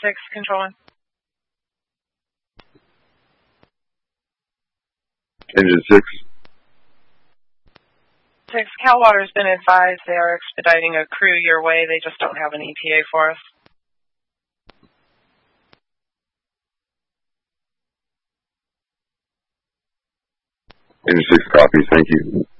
6, controlling. Engine 6. 6, Cal Water's been advised they are expediting a crew your way. They just don't have an ETA for us. Engine 6 copies, thank you.